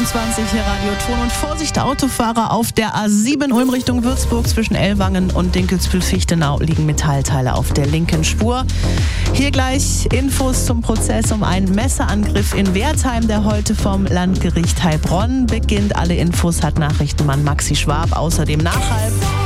8:25 hier Radio Ton und Vorsicht Autofahrer auf der A7 Ulm Richtung Würzburg zwischen Ellwangen und Dinkelsbühl-Fichtenau liegen Metallteile auf der linken Spur. Hier gleich Infos zum Prozess um einen Messerangriff in Wertheim, der heute vom Landgericht Heilbronn beginnt. Alle Infos hat Nachrichtenmann Maxi Schwab. Außerdem Nachhalt.